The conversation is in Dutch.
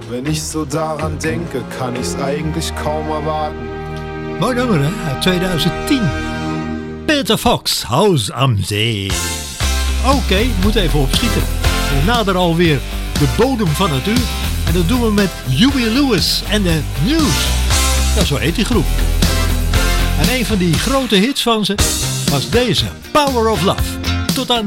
Wenn ich so daran denke, kann ich's eigentlich kaum erwarten. Mooi nummer, hè? Uit 2010. Peter Fox, Huis am See. Oké, moet even opschieten. We naderen alweer de bodem van het uur. En dat doen we met Huey Lewis en de News. Ja, zo heet die groep. En een van die grote hits van ze was deze, Power of Love. Tot aan